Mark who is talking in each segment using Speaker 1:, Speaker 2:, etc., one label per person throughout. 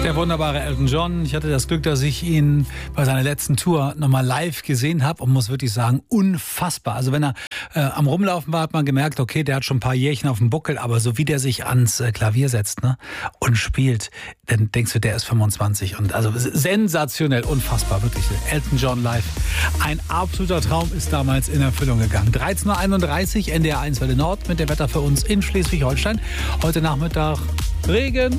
Speaker 1: Der wunderbare Elton John. Ich hatte das Glück, dass ich ihn bei seiner letzten Tour nochmal live gesehen habe und muss wirklich sagen, unfassbar. Also wenn er am Rumlaufen war, hat man gemerkt, okay, der hat schon ein paar Jährchen auf dem Buckel, aber so wie der sich ans Klavier setzt, ne, und spielt, dann denkst du, der ist 25. Und also sensationell, unfassbar, wirklich. Elton John live. Ein absoluter Traum ist damals in Erfüllung gegangen. 13.31 Uhr, NDR 1 Welle Nord mit dem Wetter für uns in Schleswig-Holstein. Heute Nachmittag Regen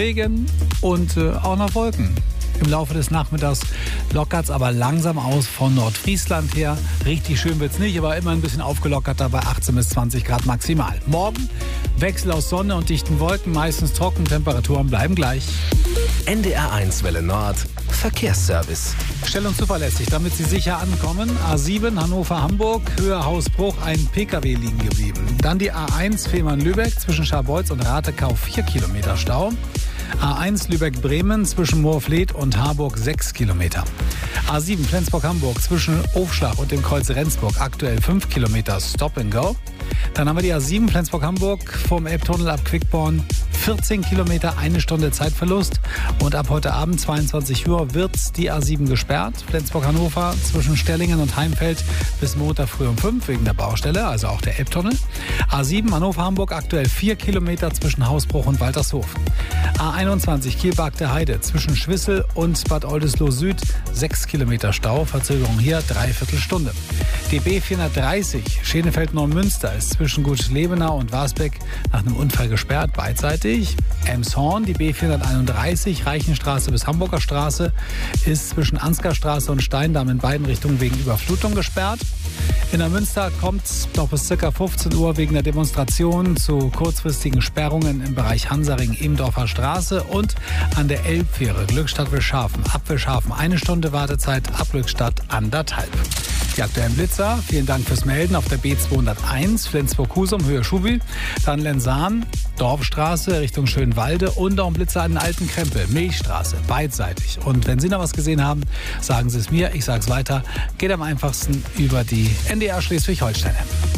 Speaker 1: und auch noch Wolken. Im Laufe des Nachmittags lockert es aber langsam aus von Nordfriesland her. Richtig schön wird es nicht, aber immer ein bisschen aufgelockerter bei 18 bis 20 Grad maximal. Morgen Wechsel aus Sonne und dichten Wolken, meistens trocken, Temperaturen bleiben gleich.
Speaker 2: NDR 1 Welle Nord, Verkehrsservice.
Speaker 1: Schnell und zuverlässig, damit Sie sicher ankommen. A7 Hannover-Hamburg, Höhe Hausbruch, ein PKW liegen geblieben. Dann die A1 Fehmarn-Lübeck zwischen Scharbeutz und Ratekau 4 Kilometer Stau. A1 Lübeck-Bremen zwischen Moorfleet und Harburg 6 Kilometer. A7 Flensburg-Hamburg zwischen Aufschlag und dem Kreuz Rendsburg aktuell 5 Kilometer Stop and Go. Dann haben wir die A7 Flensburg-Hamburg vom Elbtunnel ab Quickborn 14 Kilometer, 1 Stunde Zeitverlust. Und ab heute Abend 22 Uhr wird die A7 gesperrt. Flensburg-Hannover zwischen Stellingen und Heimfeld bis Montag früh um 5 wegen der Baustelle, also auch der Elbtunnel. A7 Hannover-Hamburg aktuell 4 Kilometer zwischen Hausbruch und Waltershof. A21 Kielbark der Heide zwischen Schwissel und Bad Oldesloe Süd 6 Kilometer Stau, Verzögerung hier 3/4 Stunde. DB 430 Schenefeld-Neumünster ist zwischen Gut-Lebenau und Wasbeck nach einem Unfall gesperrt, beidseitig. Elmshorn, die B431 Reichenstraße bis Hamburger Straße ist zwischen Ansgarstraße und Steindamm in beiden Richtungen wegen Überflutung gesperrt. In der Münster kommt es noch bis ca. 15 Uhr wegen der Demonstration zu kurzfristigen Sperrungen im Bereich Hansaring-Ebendorfer Straße und an der Elbfähre Glückstadt-Wilschafen. Ab Wilschafen 1 Stunde Wartezeit, ab Glückstadt 1,5. Die aktuellen Blitzer, vielen Dank fürs Melden auf der B201 Flensburg-Husum, Höhe Schubil, dann Lensahn, Dorfstraße Richtung Schönwalde und auch ein Blitzer an den Alten Krempel, Milchstraße, beidseitig. Und wenn Sie noch was gesehen haben, sagen Sie es mir, ich sage es weiter, geht am einfachsten über die NDR Schleswig-Holstein.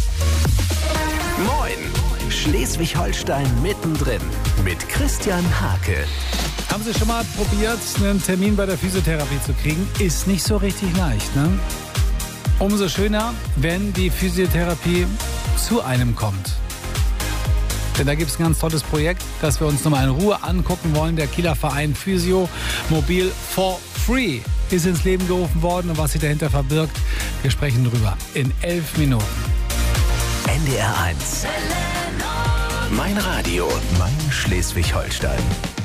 Speaker 2: Moin, Schleswig-Holstein mittendrin mit Christian Hake.
Speaker 1: Haben Sie schon mal probiert, einen Termin bei der Physiotherapie zu kriegen? Ist nicht so richtig leicht, ne? Umso schöner, wenn die Physiotherapie zu einem kommt. Denn da gibt es ein ganz tolles Projekt, das wir uns nochmal in Ruhe angucken wollen. Der Kieler Verein Physio Mobil for Free ist ins Leben gerufen worden. Und was sich dahinter verbirgt, wir sprechen drüber in 11 Minuten.
Speaker 2: NDR 1. Mein Radio, mein Schleswig-Holstein.